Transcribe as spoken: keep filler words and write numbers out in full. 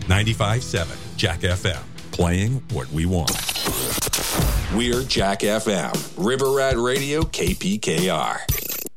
ninety-five point seven Jack F M, playing what we want. We're Jack F M, River Rat Radio, K P K R.